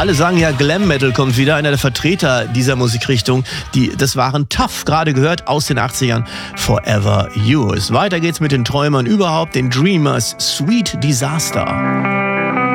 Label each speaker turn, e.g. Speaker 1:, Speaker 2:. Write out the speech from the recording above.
Speaker 1: Alle sagen ja, Glam Metal kommt wieder. Einer der Vertreter dieser Musikrichtung. Das waren Tough, gerade gehört aus den 80ern. Forever Yours. Weiter geht's mit den Träumern überhaupt, den Dreamers. Sweet Disaster.